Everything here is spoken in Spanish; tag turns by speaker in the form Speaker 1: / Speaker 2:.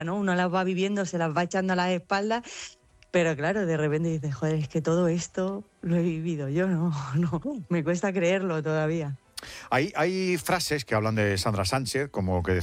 Speaker 1: ¿no? Uno las va viviendo, se las va echando a las espaldas, pero claro, de repente dices, joder, es que todo esto lo he vivido yo, no, me cuesta creerlo todavía.
Speaker 2: Hay frases que hablan de Sandra Sánchez, como que